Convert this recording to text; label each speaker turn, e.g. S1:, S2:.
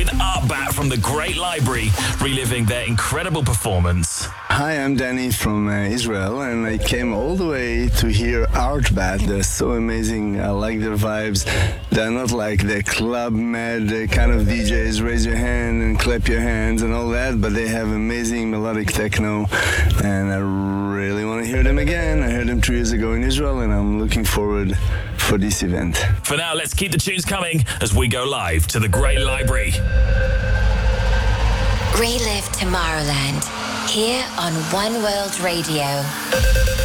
S1: with Artbat from the Great Library, reliving their incredible performance.
S2: Hi, I'm Danny from Israel, and I came all the way to hear Artbat. They're so amazing. I like their vibes. They're not like the club mad kind of DJs, raise your hand and clap your hands and all that, but they have amazing melodic techno, and I really want to hear them again. I heard them 2 years ago in Israel, and I'm looking forward for this event.
S1: For now, let's keep the tunes coming as we go live to the Great Library.
S3: Relive Tomorrowland here on One World Radio.